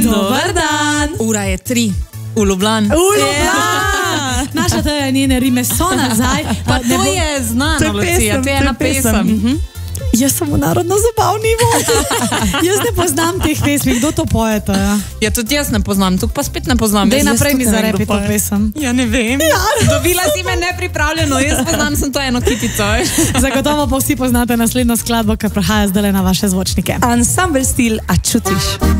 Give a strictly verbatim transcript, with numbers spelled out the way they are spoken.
Dobar dan! Ura je tri. V Ljubljani. V Ljubljani! Naša to je njene rime so nazaj. Pa to bo... je znano, Lucija, to je ena pesem. pesem. Mhm. Jaz sem v narodno-zabavni vodi. Jaz ne poznam teh pesmi, kdo to poje to, ja? Ja, tudi jaz ne poznam, tukaj pa spet ne poznam. Dej naprej mi zarepi to pesem. Ja, ne vem. Ja. Dobila si me nepripravljeno, jaz poznam sem to eno kitico. Zagotovo pa vsi poznate naslednjo skladbo, ki prihaja zdaj na vaše zvočnike. Ansambel Stil, a čutiš?